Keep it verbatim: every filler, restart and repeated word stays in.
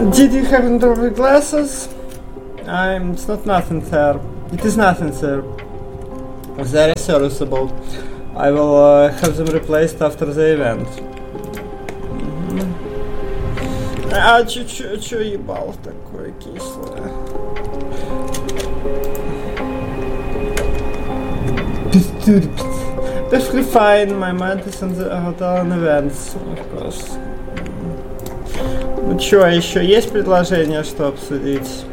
Did you happen to the glasses? I'm. It's not nothing, sir. It is nothing, sir. They are serviceable. I will uh, have them replaced after the event. Mm-hmm. А чё-чё, чё ебал такое кислое? Perfectly fine, my mind is on the hotel and events, of course. Ну чё, еще есть предложение, что обсудить?